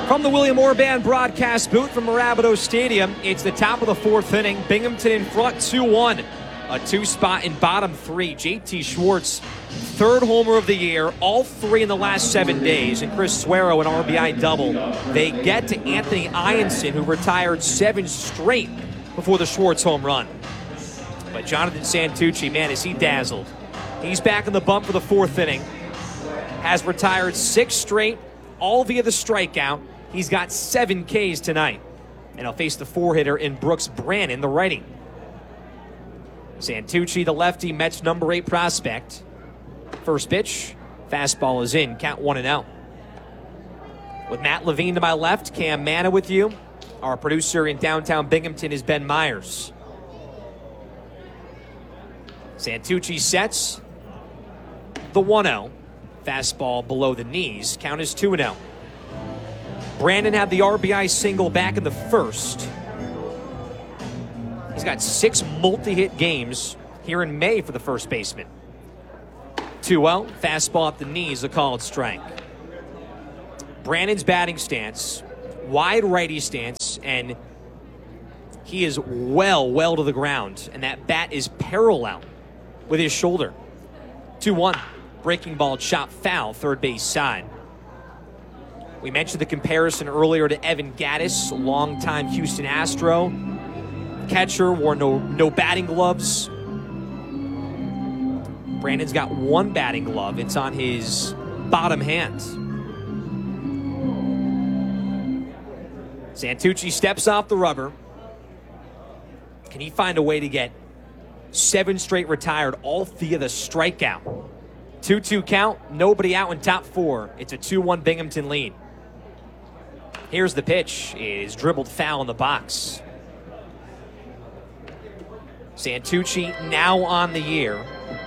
From the William Orban broadcast booth from Mirabito Stadium, it's the top of the fourth inning. Binghamton in front 2-1. A two-spot in bottom three. JT Schwartz, third homer of the year, all three in the last 7 days. And Chris Suero, an RBI double. They get to Anthony Ianson, who retired 7 straight before the Schwartz home run. But Jonathan Santucci, man, is he dazzled. He's back in the bump for the fourth inning. Has retired 6 straight, all via the strikeout. He's got 7 Ks tonight. And he'll face the 4-hitter in Brooks Brannon, the righty. Santucci, the lefty, Mets number 8 prospect. First pitch, fastball is in, count 1-0. With Matt Levine to my left, Cam Manna with you. Our producer in downtown Binghamton is Ben Myers. Santucci sets the 1-0. Fastball below the knees, count is 2-0. Brandon had the RBI single back in the first. He's got 6 multi-hit games here in May for the first baseman. 2-0, fastball up the knees, a called strike. Brandon's batting stance, wide righty stance, and he is well to the ground, and that bat is parallel with his shoulder. 2-1, breaking ball chopped foul, third base side. We mentioned the comparison earlier to Evan Gattis, longtime Houston Astro. Catcher, wore no batting gloves. Brandon's got 1 batting glove. It's on his bottom hand. Santucci steps off the rubber. Can he find a way to get 7 straight retired, all via the strikeout? 2-2 count, nobody out in top 4. It's a 2-1 Binghamton lead. Here's the pitch. It is dribbled foul in the box. Santucci now on the year.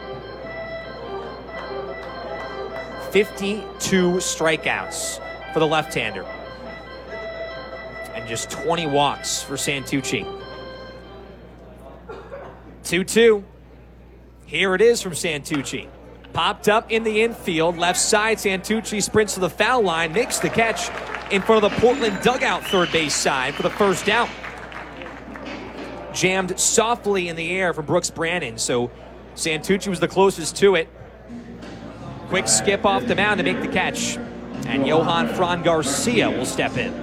52 strikeouts for the left-hander. And just 20 walks for Santucci. 2-2. Here it is from Santucci. Popped up in the infield. Left side, Santucci sprints to the foul line. Makes the catch in front of the Portland dugout third base side for the first out. Jammed softly in the air from Brooks Brannon, so Santucci was the closest to it. Quick skip off the mound to make the catch. And Johan Fran Garcia will step in.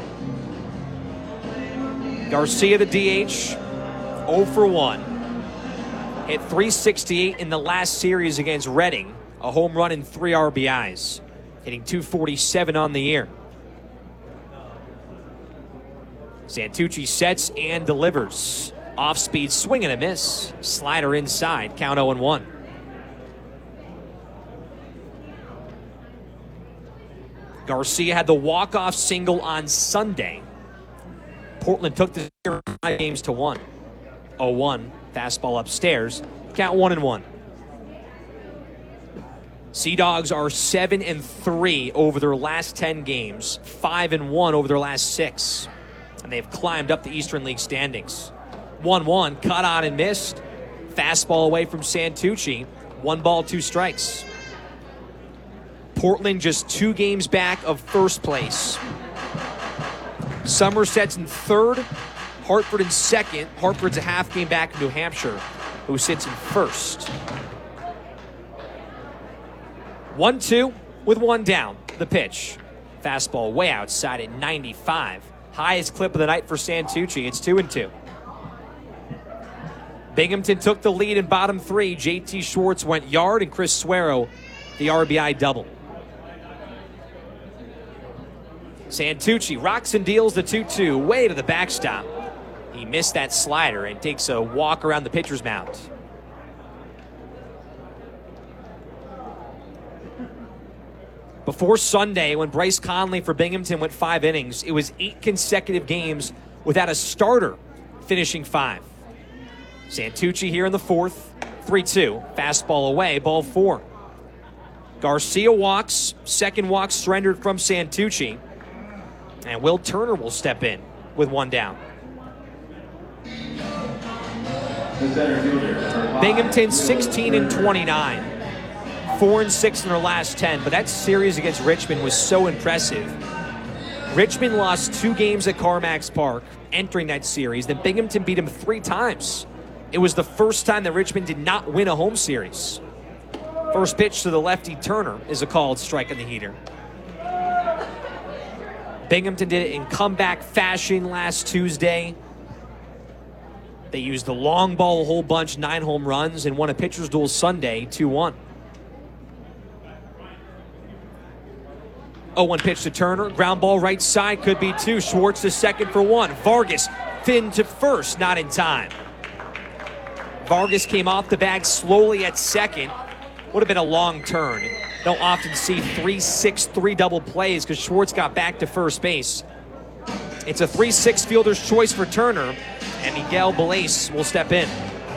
Garcia, the DH, 0 for 1. Hit .368 in the last series against Reading. A home run and 3 RBIs. Hitting .247 on the year. Santucci sets and delivers. Off-speed swing and a miss. Slider inside. Count 0-1. Garcia had the walk-off single on Sunday. Portland took the 5 games to 1. 0-1. Fastball upstairs. Count 1-1. Sea Dogs are 7-3 over their last 10 games. 5-1 over their last 6. And they've climbed up the Eastern League standings. 1-1, cut on and missed. Fastball away from Santucci. 1 ball, 2 strikes. Portland just 2 games back of first place. Somerset's in third. Hartford in second. Hartford's a half game back in New Hampshire, who sits in first. 1-2 with 1 down. The pitch. Fastball way outside at 95. Highest clip of the night for Santucci. It's 2-2. Binghamton took the lead in bottom 3. JT Schwartz went yard and Chris Suero the RBI double. Santucci rocks and deals the 2-2 way to the backstop. He missed that slider and takes a walk around the pitcher's mound. Before Sunday, when Bryce Conley for Binghamton went 5 innings, it was 8 consecutive games without a starter finishing 5. Santucci here in the 4th, 3-2, fastball away, ball 4. Garcia walks, second walk surrendered from Santucci, and Will Turner will step in with 1 down. Binghamton 16-29. 4-6 in their last 10, but that series against Richmond was so impressive. Richmond lost 2 games at CarMax Park entering that series. Then Binghamton beat them 3 times. It was the first time that Richmond did not win a home series. First pitch to the lefty Turner is a called strike on the heater. Binghamton did it in comeback fashion last Tuesday. They used the long ball a whole bunch, 9 home runs, and won a pitcher's duel Sunday, 2-1. 0-1 pitch to Turner. Ground ball right side, could be 2. Schwartz to second for 1. Vargas thin to first, not in time. Vargas came off the bag slowly at second. Would have been a long turn. Don't often see 3-6-3 double plays because Schwartz got back to first base. It's a 3-6 fielder's choice for Turner, and Miguel Blaze will step in.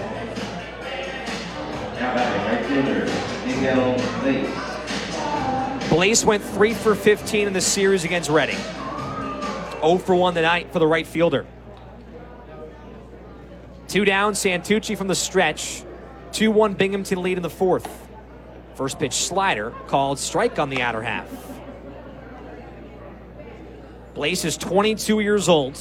Now batting right fielder, Miguel Blaze. Blaze went 3 for 15 in the series against Reading. 0 for 1 tonight for the right fielder. 2 down, Santucci from the stretch. 2-1 Binghamton lead in the 4th. First pitch slider, called strike on the outer half. Blaze is 22 years old.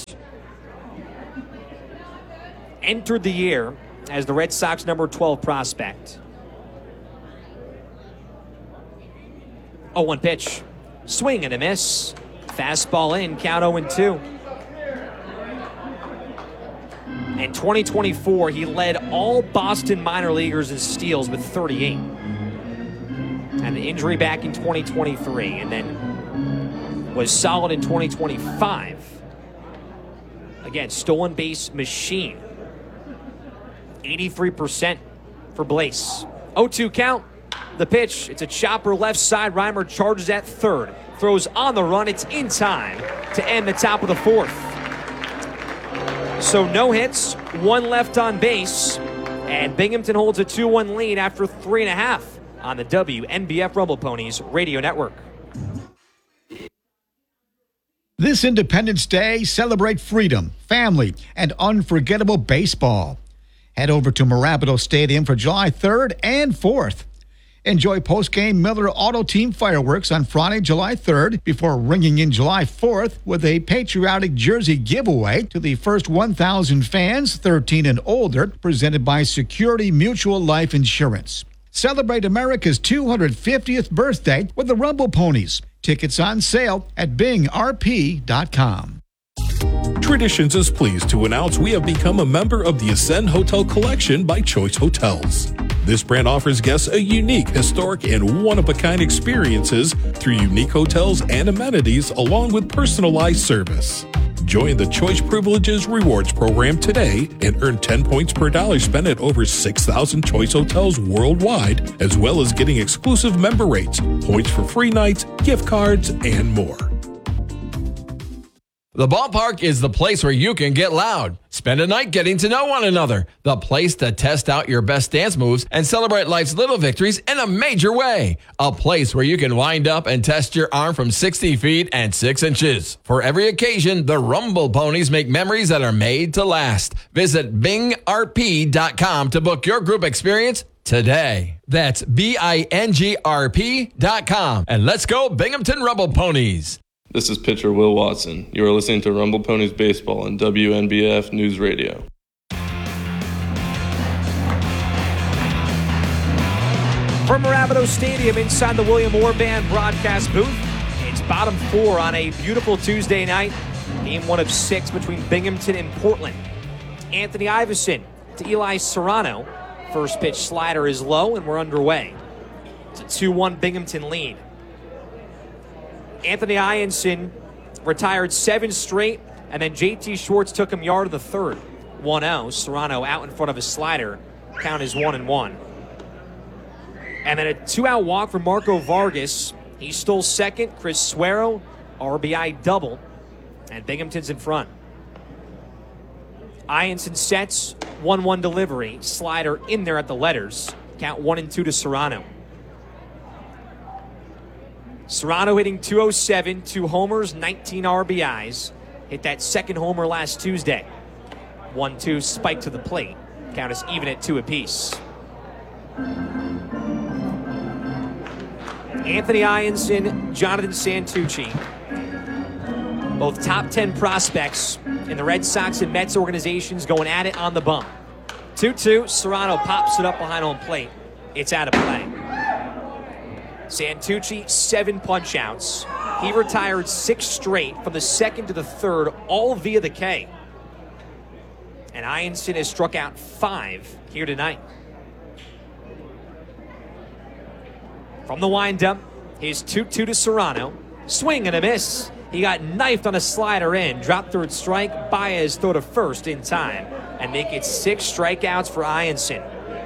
Entered the year as the Red Sox number 12 prospect. 0-1 pitch. Swing and a miss. Fastball in, count 0-2. In 2024, he led all Boston minor leaguers in steals with 38. Had an injury back in 2023 and then was solid in 2025. Again, stolen base machine. 83% for Blaze. 0-2 count. The pitch, it's a chopper left side. Reimer charges at third. Throws on the run. It's in time to end the top of the 4th. So no hits, 1 left on base. And Binghamton holds a 2-1 lead after 3.5 on the WNBF Rumble Ponies Radio Network. This Independence Day, celebrate freedom, family, and unforgettable baseball. Head over to Mirabito Stadium for July 3rd and 4th. Enjoy post-game Miller Auto Team fireworks on Friday, July 3rd, before ringing in July 4th with a patriotic jersey giveaway to the first 1,000 fans 13 and older, presented by Security Mutual Life Insurance. Celebrate America's 250th birthday with the Rumble Ponies. Tickets on sale at bingrp.com. Traditions is pleased to announce we have become a member of the Ascend Hotel Collection by Choice Hotels. This brand offers guests a unique, historic, and one-of-a-kind experiences through unique hotels and amenities along with personalized service. Join the Choice Privileges Rewards program today and earn 10 points per dollar spent at over 6,000 Choice hotels worldwide, as well as getting exclusive member rates, points for free nights, gift cards, and more. The ballpark is the place where you can get loud. Spend a night getting to know one another. The place to test out your best dance moves and celebrate life's little victories in a major way. A place where you can wind up and test your arm from 60 feet and 6 inches. For every occasion, the Rumble Ponies make memories that are made to last. Visit bingrp.com to book your group experience today. That's bingrp.com. And let's go Binghamton Rumble Ponies. This is pitcher Will Watson. You are listening to Rumble Ponies Baseball on WNBF News Radio. From Mirabito Stadium inside the William Orr Band broadcast booth, it's bottom 4 on a beautiful Tuesday night. Game 1 of 6 between Binghamton and Portland. Anthony Iverson to Eli Serrano. First pitch slider is low and we're underway. It's a 2-1 Binghamton lead. Anthony Ianson retired 7 straight, and then J.T. Schwartz took him yard of the 3rd. 1-0. Serrano out in front of his slider. Count is 1-1. And then a 2-out walk for Marco Vargas. He stole second. Chris Suero, RBI double. And Binghamton's in front. Ianson sets, 1-1 delivery. Slider in there at the letters. Count 1-2 to Serrano. Serrano hitting .207, 2 homers, 19 RBIs. Hit that second homer last Tuesday. 1-2 spike to the plate. Count is even at 2 apiece. Anthony Ianson, Jonathan Santucci. Both top 10 prospects in the Red Sox and Mets organizations going at it on the bump. 2-2, Serrano pops it up behind home plate. It's out of play. Santucci, 7 punch-outs. He retired 6 straight from the second to the third, all via the K. And Ianson has struck out 5 here tonight. From the windup, his 2-2 to Serrano. Swing and a miss. He got knifed on a slider in. Dropped third strike. Baez throw to first in time. And make it 6 strikeouts for Ianson.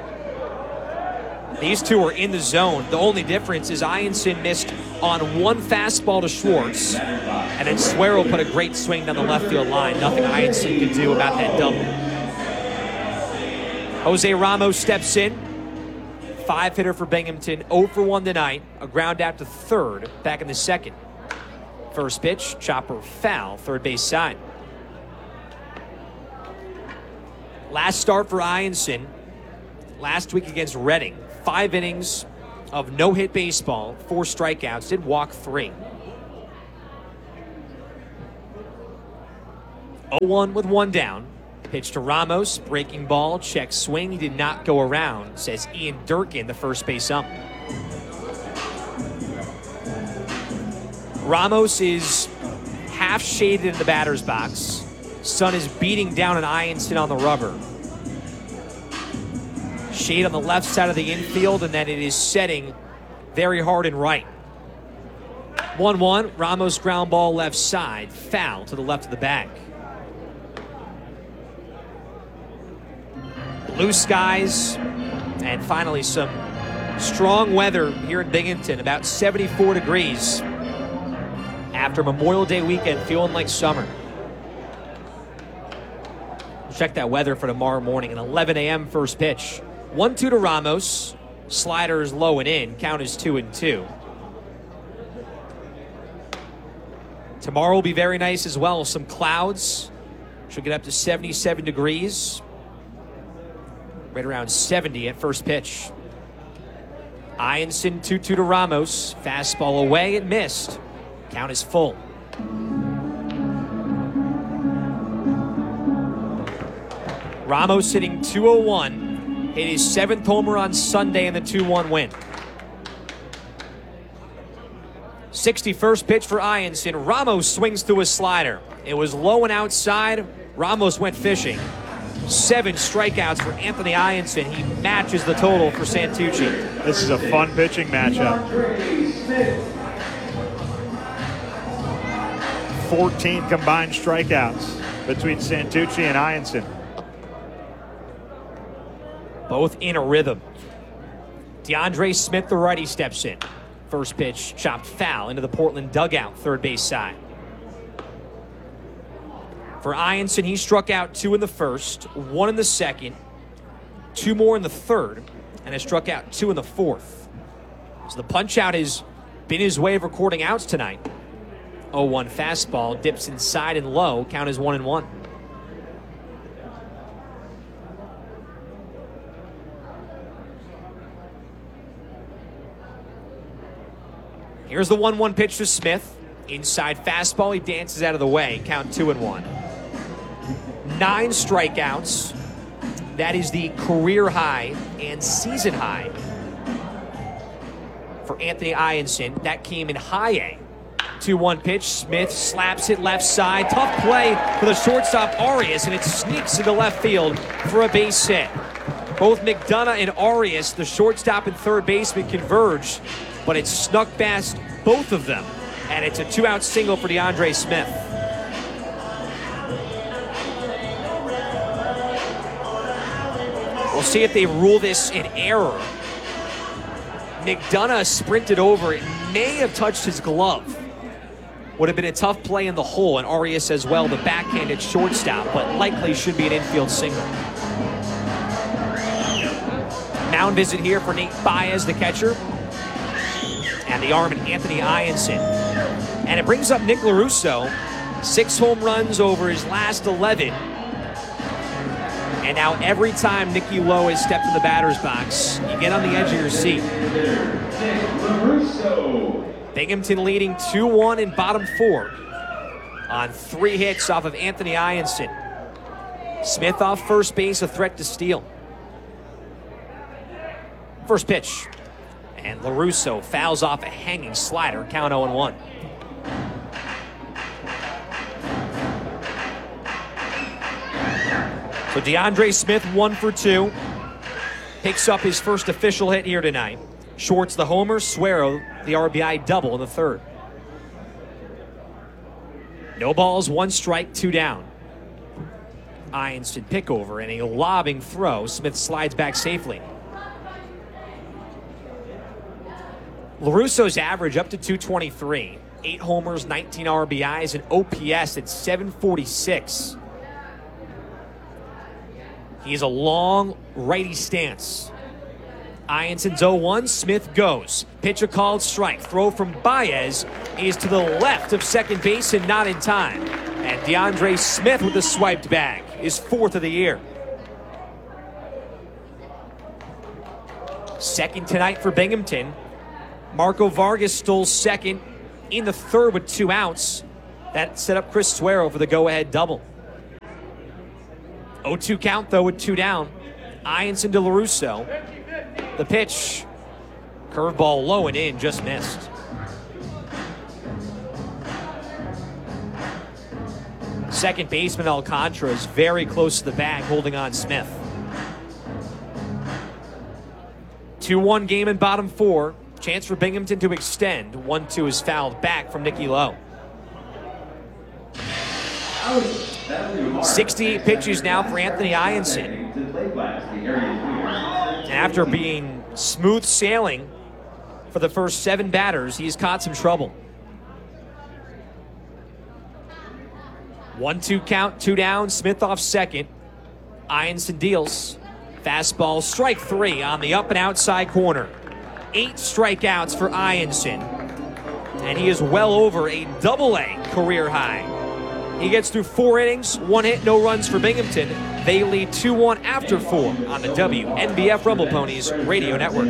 These two are in the zone. The only difference is Ianson missed on 1 fastball to Schwartz. And then Suero put a great swing down the left field line. Nothing Ianson could do about that double. Jose Ramos steps in. 5-hitter for Binghamton. 0 for 1 tonight. A ground out to third back in the second. First pitch, chopper foul, third base side. Last start for Ianson. Last week against Reading. 5 innings of no-hit baseball, 4 strikeouts, did walk 3. 0-1 with 1 down. Pitch to Ramos, breaking ball, check swing. He did not go around, says Ian Durkin, the first base ump. Ramos is half shaded in the batter's box. Sun is beating down an Ianson on the rubber. Shade on the left side of the infield, and then it is setting very hard and right. 1-1, Ramos ground ball left side, foul to the left of the bag. Blue skies, and finally some strong weather here in Binghamton, about 74 degrees after Memorial Day weekend, feeling like summer. Check that weather for tomorrow morning, an 11 a.m. first pitch. 1-2 to Ramos. Slider is low and in. Count is 2-2. Tomorrow will be very nice as well. Some clouds. Should get up to 77 degrees. Right around 70 at first pitch. Ianson 2-2 to Ramos. Fastball away and missed. Count is full. Ramos hitting .201. Hit his 7th homer on Sunday in the 2-1 win. 61st pitch for Ianson. Ramos swings through a slider. It was low and outside. Ramos went fishing. 7 strikeouts for Anthony Ianson. He matches the total for Santucci. This is a fun pitching matchup. 14 combined strikeouts between Santucci and Ianson. Both in a rhythm. DeAndre Smith, the righty, steps in. First pitch chopped foul into the Portland dugout, third base side. For Ianson, he struck out 2 in the first, 1 in the second, 2 more in the third, and has struck out 2 in the fourth. So the punch-out has been his way of recording outs tonight. 0-1 fastball, dips inside and low, count is 1-1. Here's the 1-1 pitch to Smith. Inside fastball, he dances out of the way, count 2-1. 9 strikeouts. That is the career high and season high for Anthony Ianson. That came in high A. 2-1 pitch. Smith slaps it left side. Tough play for the shortstop Arias, and it sneaks into left field for a base hit. Both McDonough and Arias, the shortstop and third baseman, converge, but it snuck past both of them, and it's a 2-out single for DeAndre Smith. We'll see if they rule this an error. McDonough sprinted over. It may have touched his glove. Would have been a tough play in the hole, and Arias as well, the backhanded shortstop, but likely should be an infield single. Mound visit here for Nate Baez, the catcher. And the arm in Anthony Ianson. And it brings up Nick LaRusso. 6 home runs over his last 11. And now every time Nicky Lowe has stepped in the batter's box, you get on the edge of your seat. Binghamton leading 2-1 in bottom 4. on 3 hits off of Anthony Ianson. Smith off first base, a threat to steal. First pitch. And LaRusso fouls off a hanging slider, count 0-1. So DeAndre Smith 1 for 2. Picks up his first official hit here tonight. Schwartz the homer, Suero the RBI double in the third. No balls, 1 strike, 2 down. Ianson pick over and a lobbing throw. Smith slides back safely. LaRusso's average up to 223. 8 homers, 19 RBIs, and OPS at 746. He has a long righty stance. Ianson's 0-1. Smith goes. Pitch a called strike. Throw from Baez is to the left of second base and not in time. And DeAndre Smith with the swiped bag, his 4th of the year. Second tonight for Binghamton. Marco Vargas stole second in the third with 2 outs. That set up Chris Suero for the go-ahead double. 0-2 count, though, with 2 down. Ianson to LaRusso. The pitch. Curveball low and in, just missed. Second baseman Alcantara is very close to the bag, holding on Smith. 2-1 game in bottom 4. Chance for Binghamton to extend. 1-2 is fouled back from Nicky Lowe. 68 pitches now for Anthony Ianson. And after being smooth sailing for the first 7 batters, he's caught some trouble. 1-2 count, 2 down. Smith off second. Ianson deals. Fastball, strike 3 on the up and outside corner. 8 strikeouts for Ianson. And he is well over a double-A career high. He gets through 4 innings, 1 hit, no runs for Binghamton. They lead 2-1 after 4 on the WNBF Rumble Ponies Radio Network.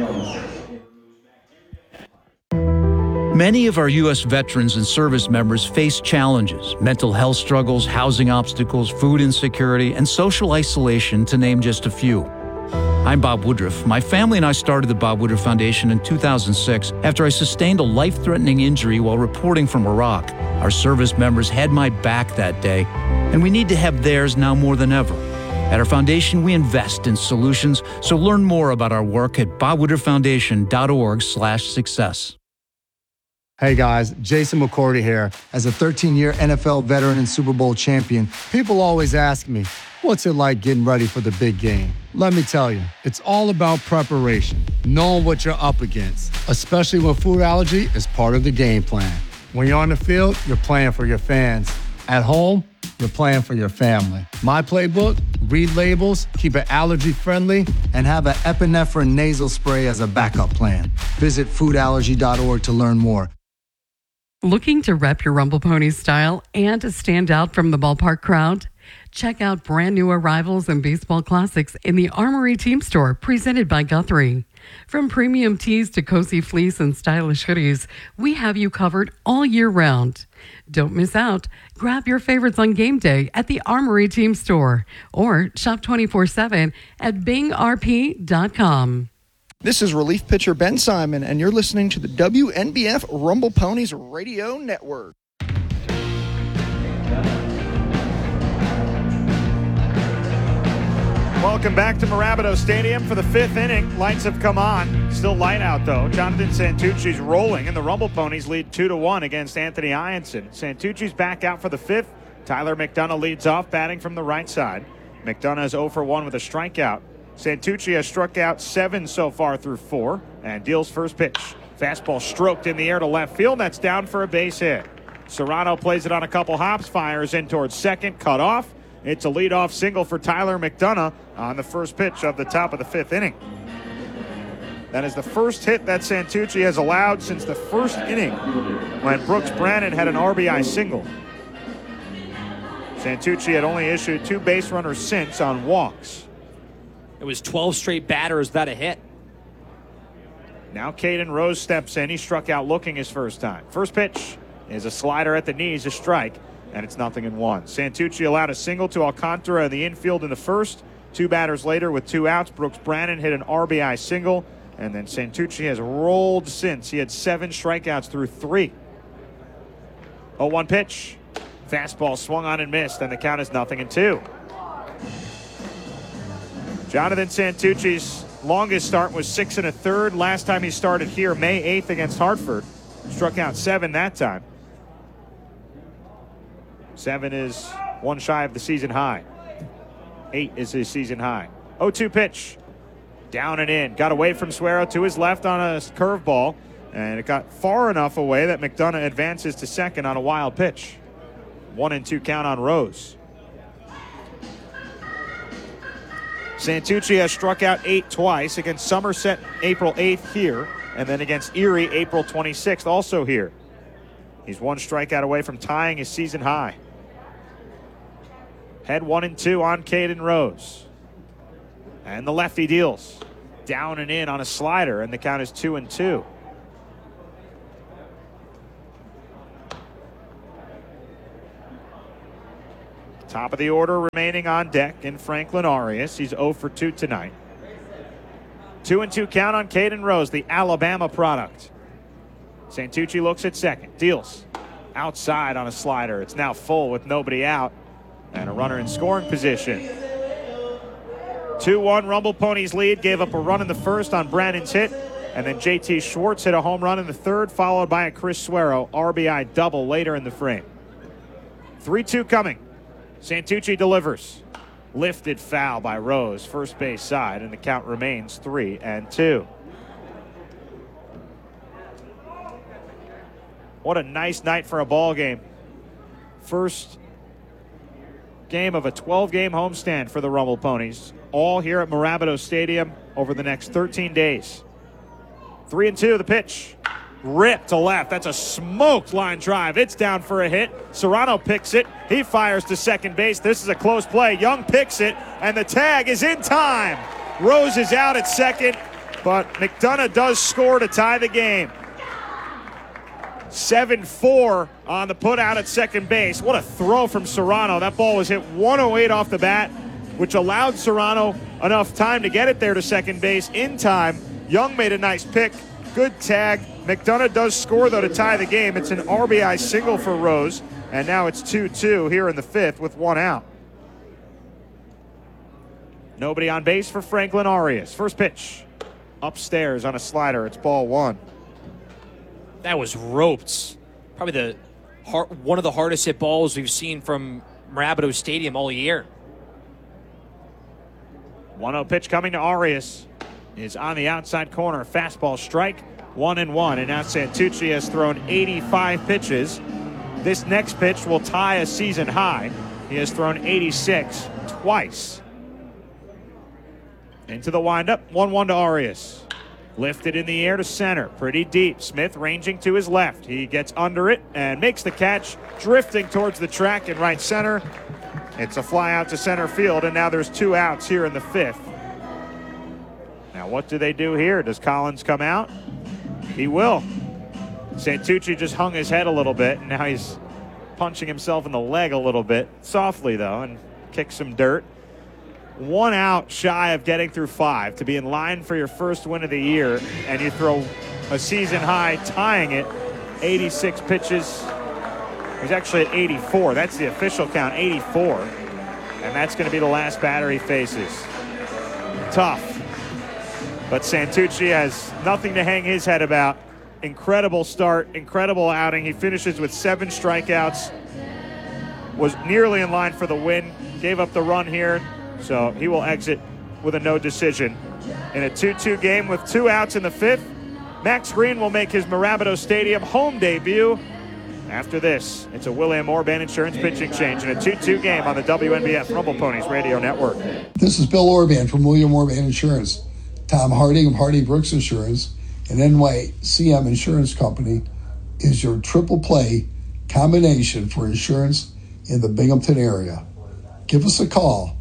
Many of our U.S. veterans and service members face challenges, mental health struggles, housing obstacles, food insecurity, and social isolation, to name just a few. I'm Bob Woodruff. My family and I started the Bob Woodruff Foundation in 2006 after I sustained a life-threatening injury while reporting from Iraq. Our service members had my back that day, and we need to have theirs now more than ever. At our foundation, we invest in solutions, so learn more about our work at bobwoodrufffoundation.org/success. Hey guys, Jason McCourty here. As a 13-year NFL veteran and Super Bowl champion, people always ask me, what's it like getting ready for the big game? Let me tell you, it's all about preparation, knowing what you're up against, especially when food allergy is part of the game plan. When you're on the field, you're playing for your fans. At home, you're playing for your family. My playbook: read labels, keep it allergy-friendly, and have an epinephrine nasal spray as a backup plan. Visit foodallergy.org to learn more. Looking to rep your Rumble Ponies style and to stand out from the ballpark crowd? Check out brand new arrivals and baseball classics in the Armory Team Store, presented by Guthrie. From premium tees to cozy fleece and stylish hoodies, we have you covered all year round. Don't miss out. Grab your favorites on game day at the Armory Team Store or shop 24/7 at bingrp.com. This is relief pitcher Ben Simon, and you're listening to the WNBF Rumble Ponies Radio Network. Welcome back to Mirabito Stadium for the 5th inning. Lights have come on. Still light out, though. Jonathan Santucci's rolling, and the Rumble Ponies lead 2-1 against Anthony Ianson. Santucci's back out for the 5th. Tyler McDonough leads off, batting from the right side. McDonough is 0 for 1 with a strikeout. Santucci has struck out 7 so far through 4 and deals first pitch. Fastball stroked in the air to left field. That's down for a base hit. Serrano plays it on a couple hops, fires in towards second, cut off. It's a leadoff single for Tyler McDonough on the first pitch of the top of the 5th inning. That is the first hit that Santucci has allowed since the first inning when Brooks Brannon had an RBI single. Santucci had only issued 2 base runners since on walks. It was 12 straight batters that a hit. Now Caden Rose steps in. He struck out looking his first time. First pitch is a slider at the knees, a strike. and it's 0-1. Santucci allowed a single to Alcantara in the infield in the first. 2 batters later with 2 outs, Brooks Brannon hit an RBI single, and then Santucci has rolled since. He had 7 strikeouts through 3. 0-1 pitch. Fastball swung on and missed, and the count is 0-2. Jonathan Santucci's longest start was 6 1/3. Last time he started here, May 8th against Hartford. Struck out 7 that time. 7 is 1 shy of the season high. 8 is his season high. 0-2 pitch. Down and in. Got away from Suero to his left on a curveball, and it got far enough away that McDonough advances to second on a wild pitch. 1-2 count on Rose. Santucci has struck out 8 twice, against Somerset April 8th here, and then against Erie April 26th also here. He's 1 strikeout away from tying his season high. Head 1-2 on Caden Rose. And the lefty deals. Down and in on a slider, and the count is 2-2. Top of the order remaining on deck in Franklin Arias. He's 0 for 2 tonight. 2-2 count on Caden Rose, the Alabama product. Santucci looks at second. Deals. Outside on a slider. It's now full with nobody out. And a runner in scoring position. 2-1 Rumble Ponies lead. Gave up a run in the first on Brandon's hit. And then J.T. Schwartz hit a home run in the third, followed by a Chris Suero RBI double later in the frame. 3-2 coming. Santucci delivers. Lifted foul by Rose, first base side, and the count remains 3-2. What a nice night for a ball game. First game of a 12-game homestand for the Rumble Ponies, all here at Mirabito Stadium over the next 13 days. 3-2, the pitch. Ripped to left. That's a smoked line drive. It's down for a hit. Serrano picks it. He fires to second base. This is a close play. Young picks it, and the tag is in time. Rose is out at second, but McDonough does score to tie the game. 7-4 on the put out at second base. What a throw from Serrano. That ball was hit 108 off the bat, which allowed Serrano enough time to get it there to second base in time. Young made a nice pick. Good tag. McDonough does score, though, to tie the game. It's an RBI single for Rose, and now it's 2-2 here in the 5th with 1 out. Nobody on base for Franklin Arias. First pitch. Upstairs on a slider. It's ball 1. That was roped. Probably one of the hardest hit balls we've seen from Mirabito Stadium all year. 1-0 pitch coming to Arias. Is on the outside corner. Fastball strike. 1-1. And now Santucci has thrown 85 pitches. This next pitch will tie a season high. He has thrown 86 twice. Into the windup. 1-1 to Arias. Lifted in the air to center. Pretty deep. Smith ranging to his left. He gets under it and makes the catch, drifting towards the track in right center. It's a fly out to center field, and now there's 2 outs here in the 5th. Now what do they do here? Does Collins come out? He will. Santucci just hung his head a little bit, and now he's punching himself in the leg a little bit. Softly, though, and kicks some dirt. 1 out shy of getting through 5 to be in line for your first win of the year, and you throw a season high tying it. 86 pitches. He's actually at 84. That's the official count, 84. And that's going to be the last batter he faces. Tough. But Santucci has nothing to hang his head about. Incredible start, incredible outing. He finishes with 7 strikeouts. Was nearly in line for the win. Gave up the run here. So he will exit with a no decision. In a 2-2 game with 2 outs in the 5th, Max Green will make his Mirabito Stadium home debut. After this, it's a William Orban Insurance pitching change in a 2-2 game on the WNBF Rumble Ponies Radio Network. This is Bill Orban from William Orban Insurance. Tom Harding of Harding Brooks Insurance and NYCM Insurance Company is your triple play combination for insurance in the Binghamton area. Give us a call,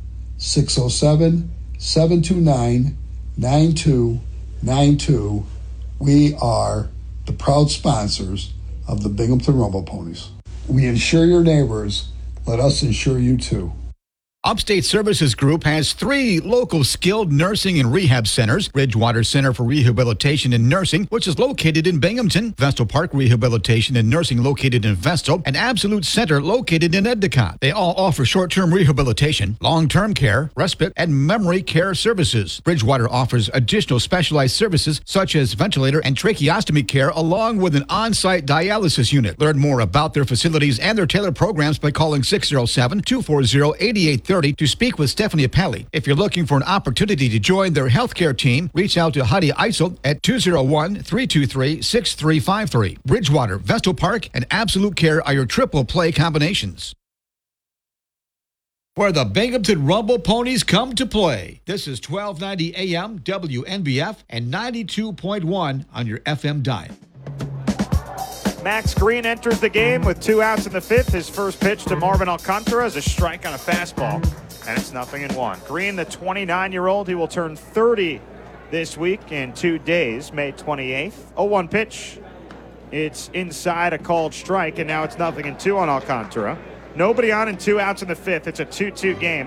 607-729-9292. We are the proud sponsors of the Binghamton Rumble Ponies. We insure your neighbors. Let us insure you too. Upstate Services Group has 3 local skilled nursing and rehab centers. Bridgewater Center for Rehabilitation and Nursing, which is located in Binghamton. Vestal Park Rehabilitation and Nursing located in Vestal. And Absolute Center located in Endicott. They all offer short-term rehabilitation, long-term care, respite, and memory care services. Bridgewater offers additional specialized services such as ventilator and tracheostomy care along with an on-site dialysis unit. Learn more about their facilities and their tailored programs by calling 607-240-8830 to speak with Stephanie Appelli. If you're looking for an opportunity to join their healthcare team, reach out to Heidi Eisel at 201-323-6353. Bridgewater, Vestal Park, and Absolute Care are your triple play combinations. Where the Binghamton Rumble Ponies come to play. This is 1290 AM WNBF and 92.1 on your FM dial. Max Green enters the game with 2 outs in the 5th. His first pitch to Marvin Alcantara is a strike on a fastball, and it's 0-1. Green, the 29-year-old, he will turn 30 this week in 2 days, May 28th. 0-1 pitch. It's inside, a called strike, and now it's 0-2 on Alcantara. Nobody on and 2 outs in the 5th. It's a 2-2 game.